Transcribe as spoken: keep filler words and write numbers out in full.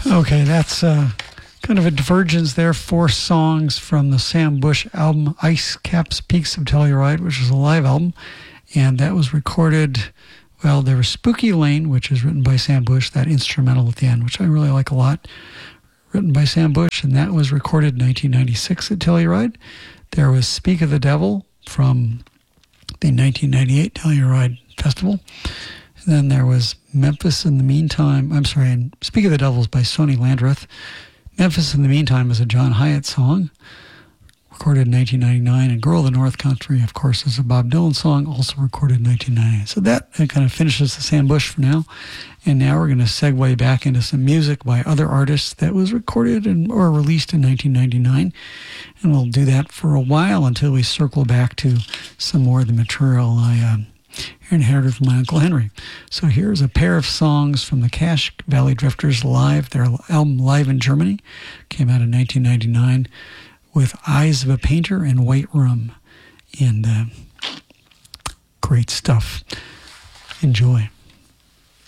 Okay, that's uh, kind of a divergence there. Four songs from the Sam Bush album, Ice Caps Peaks of Telluride, which is a live album. And that was recorded, well, there was Spooky Lane, which is written by Sam Bush, that instrumental at the end, which I really like a lot, written by Sam Bush. And that was recorded in nineteen ninety-six at Telluride. There was Speak of the Devil from the nineteen ninety-eight Telluride Festival. And then there was Memphis in the Meantime. I'm sorry, and Speak of the Devils by Sonny Landreth. Memphis in the Meantime is a John Hyatt song, recorded in nineteen ninety-nine. And Girl of the North Country, of course, is a Bob Dylan song, also recorded in nineteen ninety-nine. So that kind of finishes the Sam Bush for now. And now we're going to segue back into some music by other artists that was recorded and, or released in nineteen ninety-nine. And we'll do that for a while until we circle back to some more of the material I uh, inherited from my Uncle Henry. So here's a pair of songs from the Cache Valley Drifters live. Their album Live in Germany came out in nineteen ninety-nine with Eyes of a Painter and White Room. And uh, great stuff. Enjoy.